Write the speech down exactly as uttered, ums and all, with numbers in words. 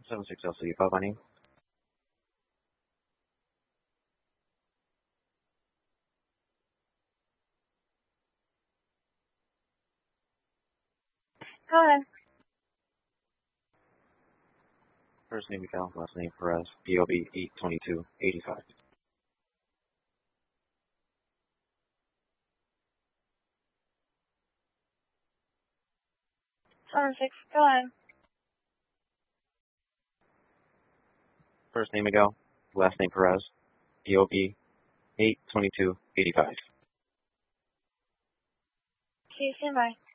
seven six L C, call by name. Hi. First name Miguel, last name Perez, P O B eight twenty-two eighty-five. seven six, go ahead. First name Miguel, last name Perez, P O B eight twenty-two eighty-five. See you soon, bye.